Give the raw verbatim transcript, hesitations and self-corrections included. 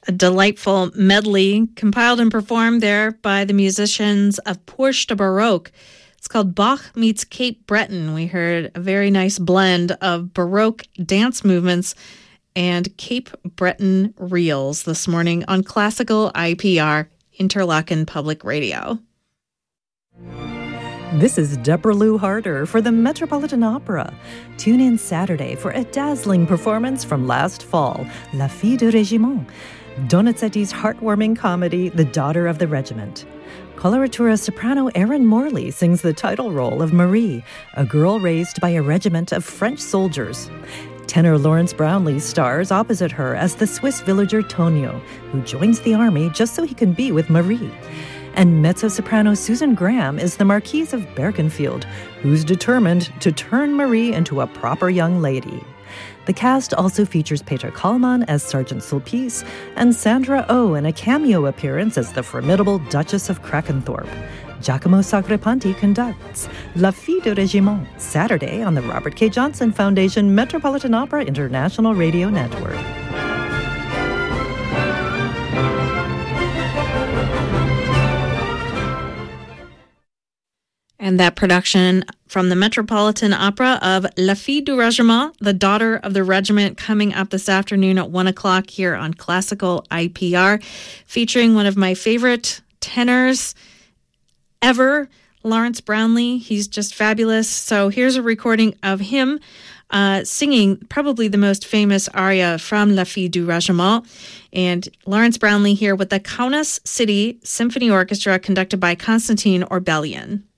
A delightful medley compiled and performed there by the musicians of Porche de Baroque. It's called Bach Meets Cape Breton. We heard a very nice blend of Baroque dance movements and Cape Breton reels this morning on Classical I P R, Interlaken Public Radio. This is Deborah Lou Harder for the Metropolitan Opera. Tune in Saturday for a dazzling performance from last fall, La Fille du Régiment, Donizetti's heartwarming comedy, The Daughter of the Regiment. Coloratura soprano Erin Morley sings the title role of Marie, a girl raised by a regiment of French soldiers. Tenor Lawrence Brownlee stars opposite her as the Swiss villager Tonio, who joins the army just so he can be with Marie. And mezzo-soprano Susan Graham is the Marquise of Bergenfield, who's determined to turn Marie into a proper young lady. The cast also features Peter Kallmann as Sergeant Sulpice and Sandra Oh in a cameo appearance as the formidable Duchess of Krakenthorpe. Giacomo Sacripanti conducts La Fille du Régiment, Saturday on the Robert K. Johnson Foundation Metropolitan Opera International Radio Network. And that production from the Metropolitan Opera of La Fille du Régiment, The Daughter of the Regiment, coming up this afternoon at one o'clock here on Classical I P R, featuring one of my favorite tenors ever, Lawrence Brownlee. He's just fabulous. So here's a recording of him uh, singing probably the most famous aria from La Fille du Régiment. And Lawrence Brownlee here with the Kaunas City Symphony Orchestra, conducted by Konstantin Orbelian.